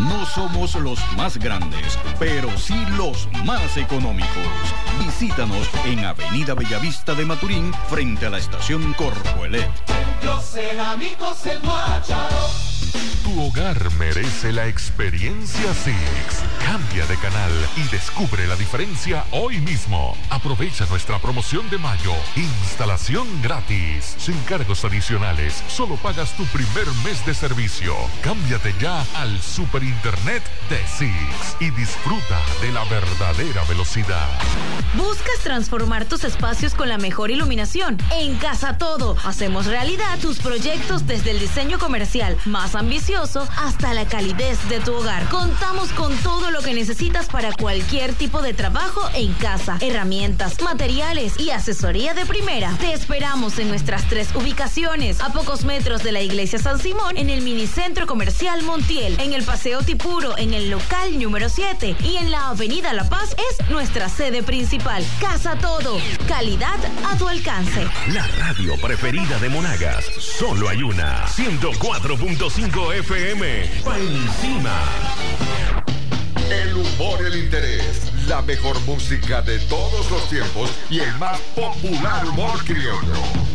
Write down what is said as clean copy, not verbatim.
No somos los más grandes, pero sí los más económicos. Visítanos en Avenida Bellavista de Maturín, frente a la estación Corpoelec. Los cerámicos El Guácharo. Tu hogar merece la experiencia Six. Cambia de canal y descubre la diferencia hoy mismo. Aprovecha nuestra promoción de mayo. Instalación gratis. Sin cargos adicionales. Solo pagas tu primer mes de servicio. Cámbiate ya al Super Internet de Six y disfruta de la verdadera velocidad. ¿Buscas transformar tus espacios con la mejor iluminación? En Casa Todo hacemos realidad tus proyectos, desde el diseño comercial más ambicioso hasta la calidez de tu hogar. Contamos con todo lo que necesitas para cualquier tipo de trabajo en casa: herramientas, materiales y asesoría de primera. Te esperamos en nuestras 3 ubicaciones: a pocos metros de la Iglesia San Simón, en el Minicentro Comercial Montiel, en el Paseo Tipuro, en el local número 7, y en la Avenida La Paz es nuestra sede principal. Casa Todo, calidad a tu alcance. La radio preferida de Monagas, solo hay una: 104.5 FM. Pa' encima. El humor y el interés, la mejor música de todos los tiempos y el más popular humor criollo.